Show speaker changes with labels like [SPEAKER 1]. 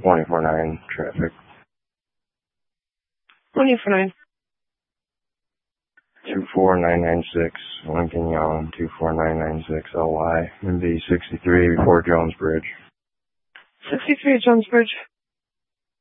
[SPEAKER 1] 24-9 traffic.
[SPEAKER 2] 24-9.
[SPEAKER 1] 24996, Lincoln Young, 24996 LY, MV 63 before Jones Bridge.
[SPEAKER 2] 63 Jones Bridge.